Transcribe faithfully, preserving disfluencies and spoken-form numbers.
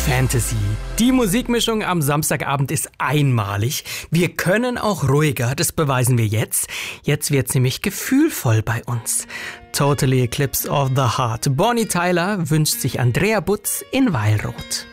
Fantasy. Die Musikmischung am Samstagabend ist einmalig. Wir können auch ruhiger, das beweisen wir jetzt. Jetzt wird's nämlich gefühlvoll bei uns. Totally Eclipse of the Heart. Bonnie Tyler wünscht sich Andrea Butz in Weilroth.